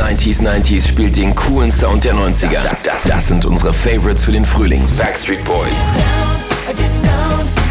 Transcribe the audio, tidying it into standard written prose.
90s spielt den coolen Sound der 90er. Das sind unsere Favorites für den Frühling. Backstreet Boys. Get down,